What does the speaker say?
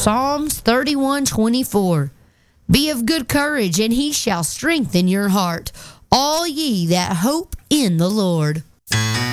Psalms 31:24. Be of good courage, and he shall strengthen your heart, all ye that hope in the Lord.